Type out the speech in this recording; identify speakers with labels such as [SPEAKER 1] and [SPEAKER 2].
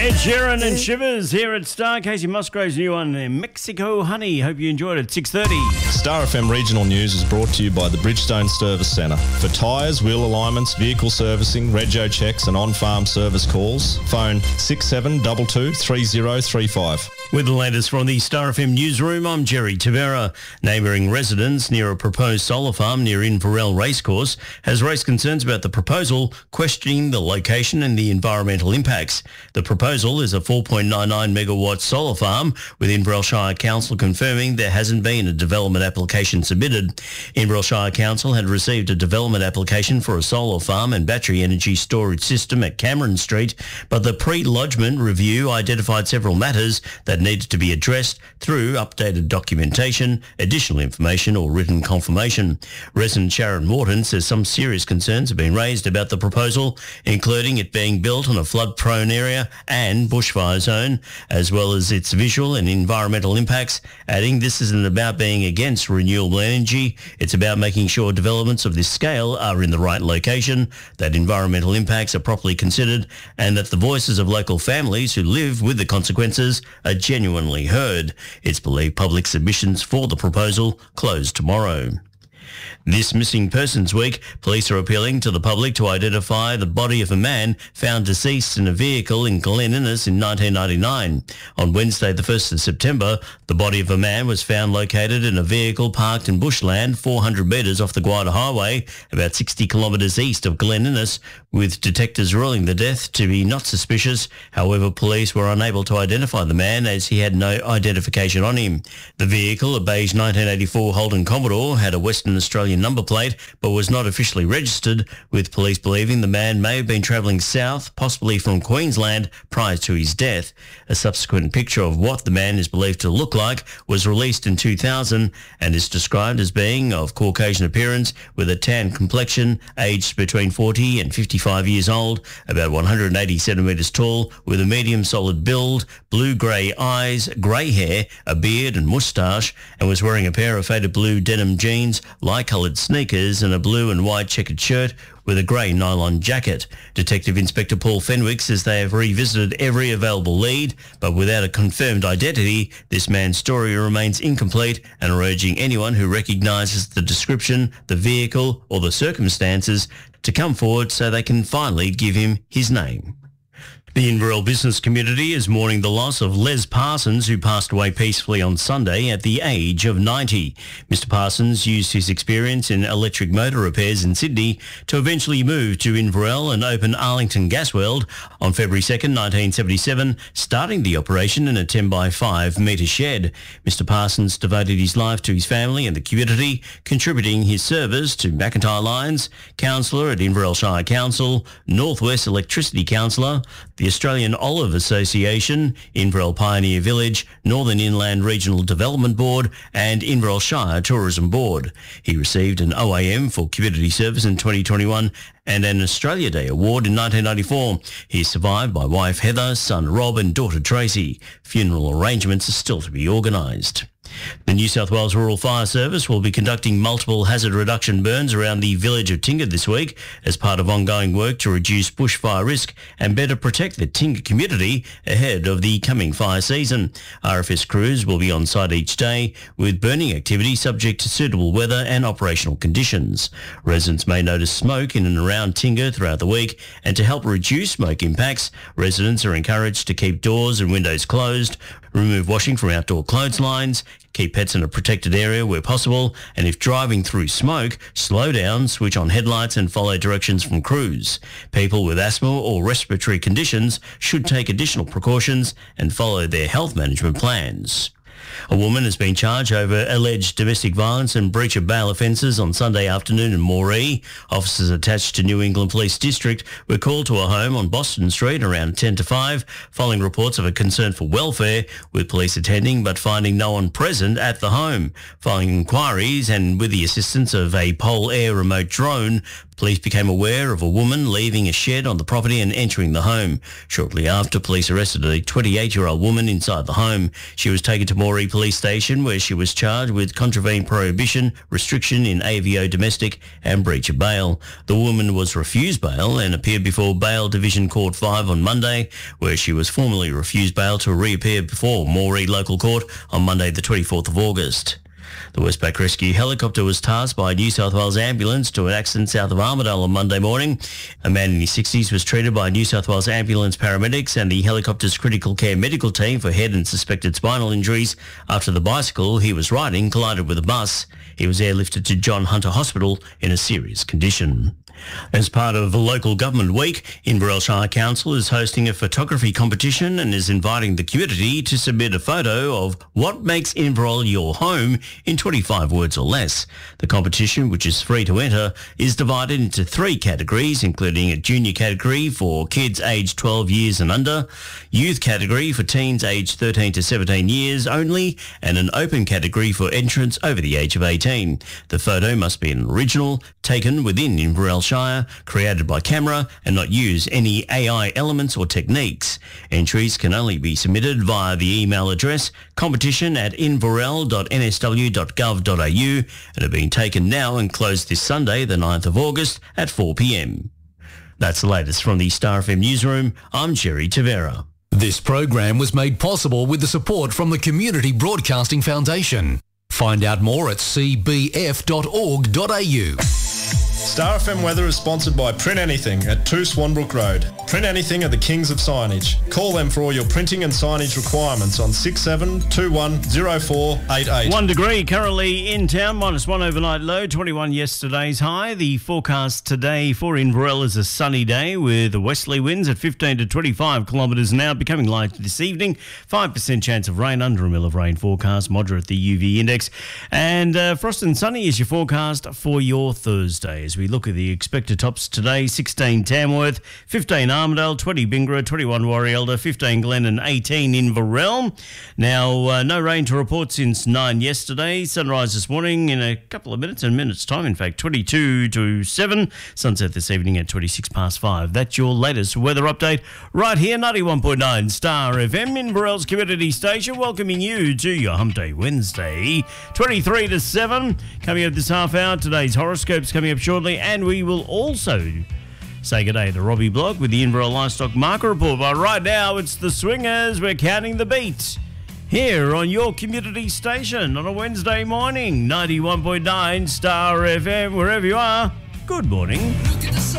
[SPEAKER 1] Ed Sheeran and Shivers here at Star. Casey Musgrave's new one, Mexico Honey. Hope you enjoyed it. 6:30.
[SPEAKER 2] Star FM Regional News is brought to you by the Bridgestone Service Centre. For tyres, wheel alignments, vehicle servicing, rego checks and on-farm service calls, phone 6722 3035.
[SPEAKER 1] With the latest from the Star FM newsroom, I'm Jerry Tavera. Neighbouring residents near a proposed solar farm near Inverell Racecourse has raised concerns about the proposal, questioning the location and the environmental impacts. The proposal is a 4.99 megawatt solar farm, with Inverell Shire Council confirming there hasn't been a development application submitted. Inverell Shire Council had received a development application for a solar farm and battery energy storage system at Cameron Street, but the pre-lodgement review identified several matters that needed to be addressed through updated documentation, additional information or written confirmation. Resident Sharon Morton says some serious concerns have been raised about the proposal, including it being built on a flood-prone area and bushfire zone, as well as its visual and environmental impacts, adding this isn't about being against renewable energy, it's about making sure developments of this scale are in the right location, that environmental impacts are properly considered, and that the voices of local families who live with the consequences are genuinely heard. It's believed public submissions for the proposal close tomorrow. This Missing Persons Week, police are appealing to the public to identify the body of a man found deceased in a vehicle in Glen Innes in 1999. On Wednesday, the 1st of September, the body of a man was found located in a vehicle parked in bushland 400 metres off the Guada Highway, about 60 kilometres east of Glen Innes, with detectives ruling the death to be not suspicious. However, police were unable to identify the man as he had no identification on him. The vehicle, a beige 1984 Holden Commodore, had a Western Australian number plate but was not officially registered, with police believing the man may have been travelling south, possibly from Queensland, prior to his death. A subsequent picture of what the man is believed to look like was released in 2000 and is described as being of Caucasian appearance, with a tan complexion, aged between 40 and 55 years old, about 180 centimetres tall, with a medium solid build, blue-grey eyes, grey hair, a beard and moustache, and was wearing a pair of faded blue denim jeans, light-coloured sneakers and a blue and white checkered shirt with a grey nylon jacket. Detective Inspector Paul Fenwick says they have revisited every available lead, but without a confirmed identity, this man's story remains incomplete, and are urging anyone who recognises the description, the vehicle or the circumstances to come forward so they can finally give him his name. The Inverell business community is mourning the loss of Les Parsons, who passed away peacefully on Sunday at the age of 90. Mr. Parsons used his experience in electric motor repairs in Sydney to eventually move to Inverell and open Arlington Gasworld on February 2nd, 1977, starting the operation in a 10 by 5 metre shed. Mr. Parsons devoted his life to his family and the community, contributing his service to McIntyre Lines, councillor at Inverell Shire Council, Northwest Electricity Councillor, the Australian Olive Association, Inverell Pioneer Village, Northern Inland Regional Development Board and Inverell Shire Tourism Board. He received an OAM for community service in 2021 and an Australia Day Award in 1994. He is survived by wife Heather, son Rob and daughter Tracy. Funeral arrangements are still to be organised. The New South Wales Rural Fire Service will be conducting multiple hazard reduction burns around the village of Tingha this week as part of ongoing work to reduce bushfire risk and better protect the Tingha community ahead of the coming fire season. RFS crews will be on site each day, with burning activity subject to suitable weather and operational conditions. Residents may notice smoke in and around Tingha throughout the week, and to help reduce smoke impacts, residents are encouraged to keep doors and windows closed, remove washing from outdoor clotheslines, keep pets in a protected area where possible, and if driving through smoke, slow down, switch on headlights and follow directions from crews. People with asthma or respiratory conditions should take additional precautions and follow their health management plans. A woman has been charged over alleged domestic violence and breach of bail offences on Sunday afternoon in Moree. Officers attached to New England Police District were called to a home on Boston Street around 10 to 5, following reports of a concern for welfare, with police attending but finding no one present at the home. Following inquiries and with the assistance of a Pole Air remote drone, Police became aware of a woman leaving a shed on the property and entering the home. Shortly after, police arrested a 28-year-old woman inside the home. She was taken to Moree Police Station, where she was charged with contravened prohibition, restriction in AVO domestic and breach of bail. The woman was refused bail and appeared before Bail Division Court 5 on Monday, where she was formally refused bail to reappear before Moree Local Court on Monday the 24th of August. The Westpac Rescue helicopter was tasked by a New South Wales ambulance to an accident south of Armidale on Monday morning. A man in his 60s was treated by New South Wales ambulance paramedics and the helicopter's critical care medical team for head and suspected spinal injuries after the bicycle he was riding collided with a bus. He was airlifted to John Hunter Hospital in a serious condition. As part of Local Government Week, Inverell Shire Council is hosting a photography competition and is inviting the community to submit a photo of what makes Inverell your home in 25 words or less. The competition, which is free to enter, is divided into 3 categories, including a junior category for kids aged 12 years and under, youth category for teens aged 13 to 17 years only, and an open category for entrants over the age of 18. The photo must be an original, taken within Inverell Shire, created by camera, and not use any AI elements or techniques. Entries can only be submitted via the email address competition@inverell.nsw.gov.au and are being taken now and closed this Sunday, the 9th of August at 4 p.m. That's the latest from the Star FM newsroom. I'm Jerry Tavera.
[SPEAKER 3] This program was made possible with the support from the Community Broadcasting Foundation. Find out more at cbf.org.au.
[SPEAKER 2] Star FM weather is sponsored by Print Anything at 2 Swanbrook Road. Print Anything are the kings of signage. Call them for all your printing and signage requirements on 67210488.
[SPEAKER 1] 1 degree currently in town, -1 overnight low, 21 yesterday's high. The forecast today for Inverell is a sunny day with westerly winds at 15 to 25 kilometres an hour, becoming light this evening. 5% chance of rain, under a mil of rain forecast, moderate the UV index. And frost and sunny is your forecast for your Thursday. As we look at the expected tops today, 16 Tamworth, 15 Armidale, 20 Bingra, 21 Warrielda, 15 Glen and 18 Inverell. Now, no rain to report since 9 yesterday. Sunrise this morning in a couple of minutes time, in fact, 22 to 7. Sunset this evening at 26 past 5. That's your latest weather update right here, 91.9 Star FM, Inverell's community station, welcoming you to your Hump Day Wednesday, 23 to 7. Coming up this half hour, today's horoscope's coming up shortly, and we will also say good day to Robbie Block with the Inverell Livestock Market Report. But right now, it's the Swingers. We're counting the beat here on your community station on a Wednesday morning, 91.9 Star FM. Wherever you are, good morning.